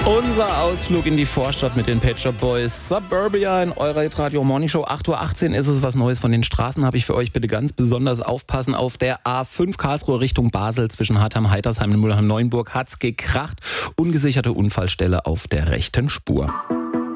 Unser Ausflug in die Vorstadt mit den Pet Shop Boys. Suburbia in eurer Radio Morning Show. 8.18 Uhr ist es. Was Neues von den Straßen habe ich für euch. Bitte ganz besonders aufpassen. Auf der A5 Karlsruhe Richtung Basel zwischen Hartheim, Heitersheim und Mülheim-Neuenburg hat's gekracht. Ungesicherte Unfallstelle auf der rechten Spur.